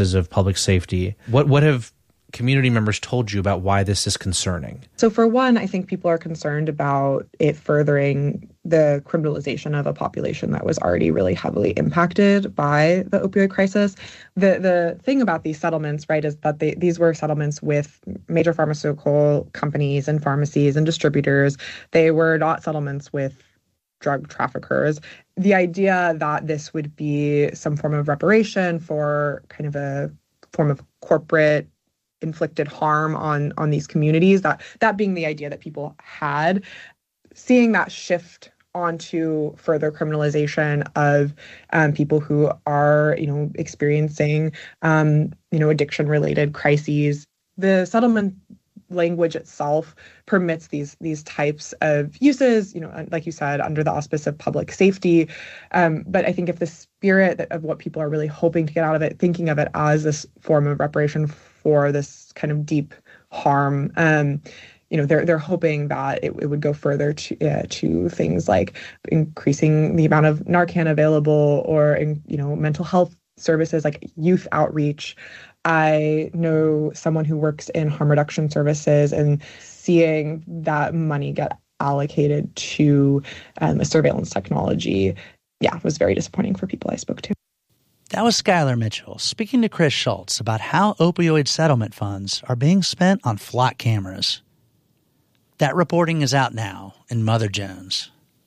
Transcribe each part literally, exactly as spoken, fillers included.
of public safety. What what have community members told you about why this is concerning? So for one, I think people are concerned about it furthering the criminalization of a population that was already really heavily impacted by the opioid crisis. The the thing about these settlements, right, is that they, these were settlements with major pharmaceutical companies and pharmacies and distributors. They were not settlements with drug traffickers. The idea that this would be some form of reparation for kind of a form of corporate inflicted harm on on these communities, that that being the idea that people had, seeing that shift onto further criminalization of um, people who are, you know, experiencing, um, you know, addiction-related crises. The settlement language itself permits these these types of uses, you know, like you said, under the auspice of public safety. Um, but I think if the spirit of what people are really hoping to get out of it, thinking of it as this form of reparation for this kind of deep harm, um, you know, they're they're hoping that it, it would go further to uh, to things like increasing the amount of Narcan available, or in, you know, mental health services like youth outreach. I know someone who works in harm reduction services, and seeing that money get allocated to um, a surveillance technology, yeah, was very disappointing for people I spoke to. That was Skylar Mitchell speaking to Chris Schultz about how opioid settlement funds are being spent on flock cameras. That reporting is out now in Mother Jones.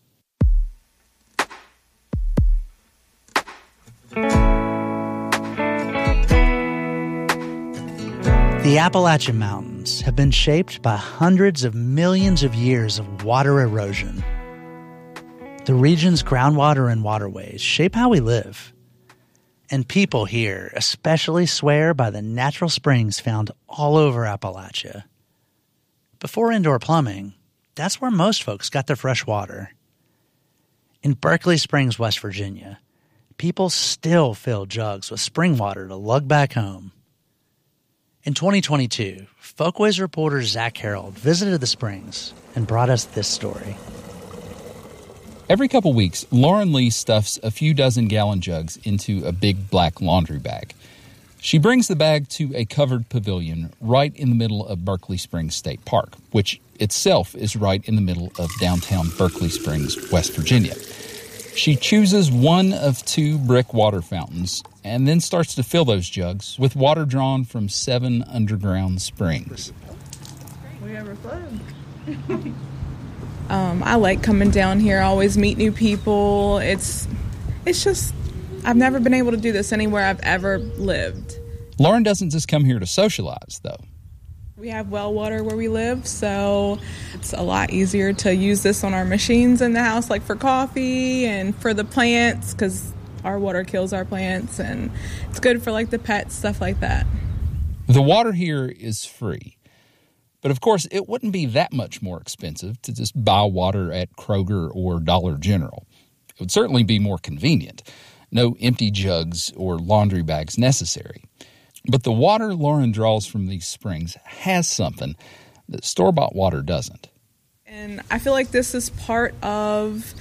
The Appalachian Mountains have been shaped by hundreds of millions of years of water erosion. The region's groundwater and waterways shape how we live. And people here especially swear by the natural springs found all over Appalachia. Before indoor plumbing, that's where most folks got their fresh water. In Berkeley Springs, West Virginia, people still fill jugs with spring water to lug back home. In twenty twenty-two, Folkways reporter Zach Harold visited the springs and brought us this story. Every couple weeks, Lauren Lee stuffs a few dozen gallon jugs into a big black laundry bag. She brings the bag to a covered pavilion right in the middle of Berkeley Springs State Park, which itself is right in the middle of downtown Berkeley Springs, West Virginia. She chooses one of two brick water fountains and then starts to fill those jugs with water drawn from seven underground springs. We have fun. um, I like coming down here. I always meet new people. It's, it's just, I've never been able to do this anywhere I've ever lived. Lauren doesn't just come here to socialize, though. We have well water where we live, so it's a lot easier to use this on our machines in the house, like for coffee and for the plants, because our water kills our plants, and it's good for like the pets, stuff like that. The water here is free. But of course, it wouldn't be that much more expensive to just buy water at Kroger or Dollar General. It would certainly be more convenient. No empty jugs or laundry bags necessary. But the water Lauren draws from these springs has something that store-bought water doesn't. And I feel like this is part of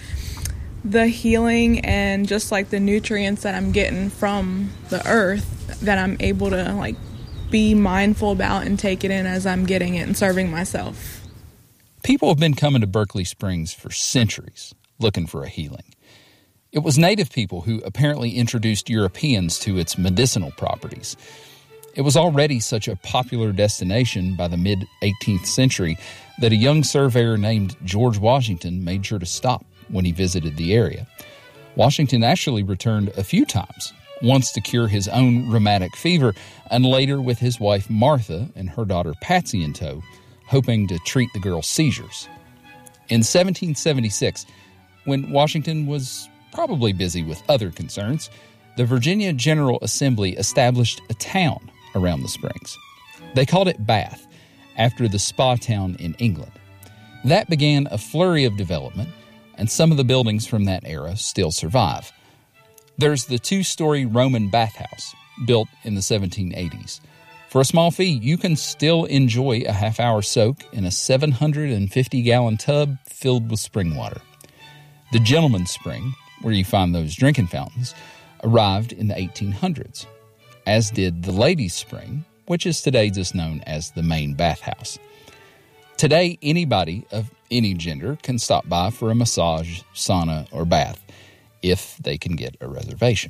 the healing and just like the nutrients that I'm getting from the earth that I'm able to like be mindful about and take it in as I'm getting it and serving myself. People have been coming to Berkeley Springs for centuries looking for a healing. It was native people who apparently introduced Europeans to its medicinal properties. It was already such a popular destination by the mid-eighteenth century that a young surveyor named George Washington made sure to stop when he visited the area. Washington actually returned a few times, once to cure his own rheumatic fever, and later with his wife Martha and her daughter Patsy in tow, hoping to treat the girl's seizures. In seventeen seventy-six, when Washington was probably busy with other concerns, the Virginia General Assembly established a town around the springs. They called it Bath, after the spa town in England. That began a flurry of development, and some of the buildings from that era still survive. There's the two-story Roman bathhouse, built in the seventeen eighties. For a small fee, you can still enjoy a half-hour soak in a seven hundred fifty gallon tub filled with spring water. The Gentleman's Spring, where you find those drinking fountains, arrived in the eighteen hundreds. as did the ladies' spring, which is today just known as the main bathhouse. Today, anybody of any gender can stop by for a massage, sauna, or bath if they can get a reservation.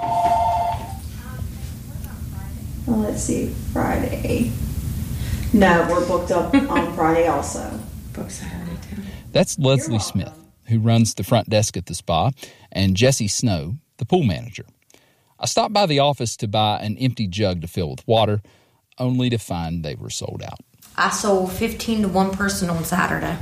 Well, let's see, Friday. No, we're booked up on Friday also. Booked Saturday too. That's Leslie Smith, who runs the front desk at the spa, and Jesse Snow, the pool manager. I stopped by the office to buy an empty jug to fill with water, only to find they were sold out. I sold fifteen to one person on Saturday.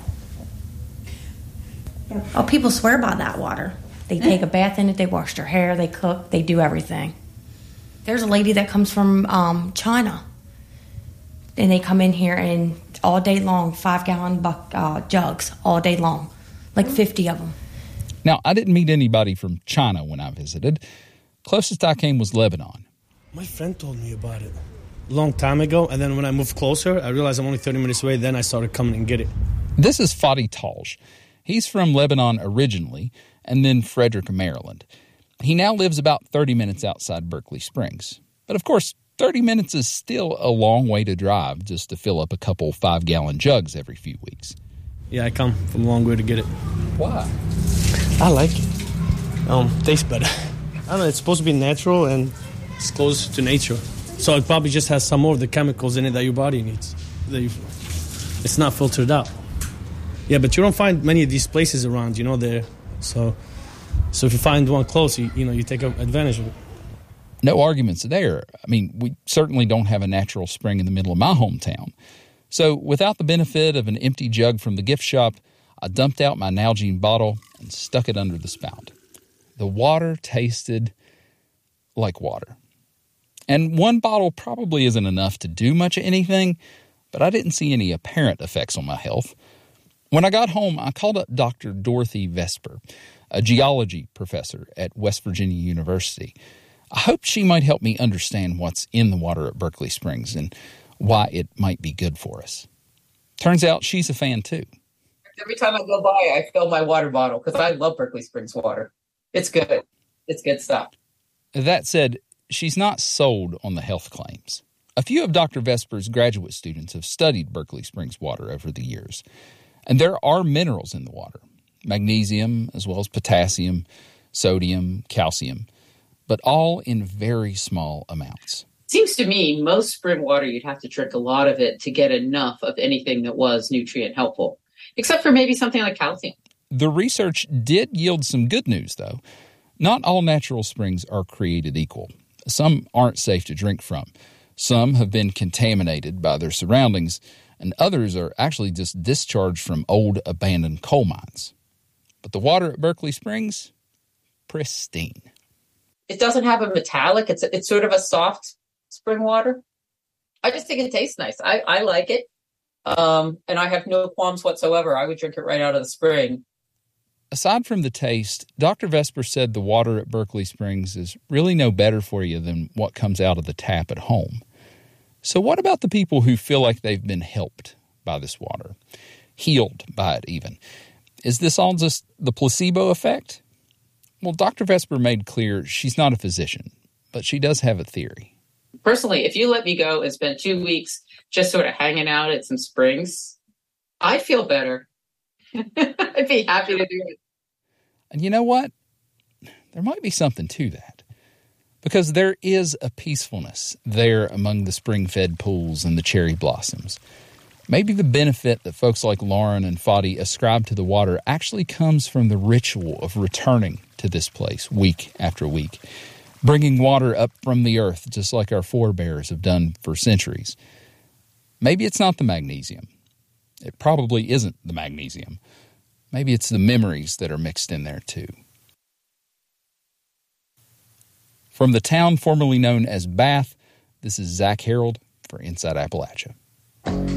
Oh, people swear by that water. They take a bath in it, they wash their hair, they cook, they do everything. There's a lady that comes from um, China, and they come in here and all day long, five-gallon buck, uh, jugs all day long, like fifty of them. Now, I didn't meet anybody from China when I visited. Closest I came was Lebanon. My friend told me about it a long time ago, and then when I moved closer, I realized I'm only thirty minutes away, then I started coming and get it. This is Fadi Taj. He's from Lebanon originally, and then Frederick, Maryland. He now lives about thirty minutes outside Berkeley Springs. But of course, thirty minutes is still a long way to drive just to fill up a couple five-gallon jugs every few weeks. Yeah, I come from a long way to get it. Why? I like it. Um, tastes better. I don't know, it's supposed to be natural and it's close to nature. So it probably just has some more of the chemicals in it that your body needs. That you, it's not filtered out. Yeah, but you don't find many of these places around, you know, there. So so if you find one close, you, you know, you take advantage of it. No arguments there. I mean, we certainly don't have a natural spring in the middle of my hometown. So without the benefit of an empty jug from the gift shop, I dumped out my Nalgene bottle and stuck it under the spout. The water tasted like water. And one bottle probably isn't enough to do much of anything, but I didn't see any apparent effects on my health. When I got home, I called up Doctor Dorothy Vesper, a geology professor at West Virginia University. I hoped she might help me understand what's in the water at Berkeley Springs and why it might be good for us. Turns out she's a fan too. Every time I go by, I fill my water bottle because I love Berkeley Springs water. It's good. It's good stuff. That said, she's not sold on the health claims. A few of Doctor Vesper's graduate students have studied Berkeley Springs water over the years. And there are minerals in the water, magnesium as well as potassium, sodium, calcium, but all in very small amounts. Seems to me most spring water, you'd have to drink a lot of it to get enough of anything that was nutrient helpful, except for maybe something like calcium. The research did yield some good news, though. Not all natural springs are created equal. Some aren't safe to drink from. Some have been contaminated by their surroundings, and others are actually just discharged from old abandoned coal mines. But the water at Berkeley Springs, pristine. It doesn't have a metallic. It's a, it's sort of a soft spring water. I just think it tastes nice. I, I like it. Um, and I have no qualms whatsoever. I would drink it right out of the spring. Aside from the taste, Doctor Vesper said the water at Berkeley Springs is really no better for you than what comes out of the tap at home. So what about the people who feel like they've been helped by this water? Healed by it even? Is this all just the placebo effect? Well, Doctor Vesper made clear she's not a physician, but she does have a theory. Personally, if you let me go and spend two weeks just sort of hanging out at some springs, I'd feel better. I'd be happy to do it. And you know what? There might be something to that. Because there is a peacefulness there among the spring-fed pools and the cherry blossoms. Maybe the benefit that folks like Lauren and Fadi ascribe to the water actually comes from the ritual of returning to this place week after week, bringing water up from the earth just like our forebears have done for centuries. Maybe it's not the magnesium. It probably isn't the magnesium. Maybe it's the memories that are mixed in there too. From the town formerly known as Bath, this is Zach Harold for Inside Appalachia.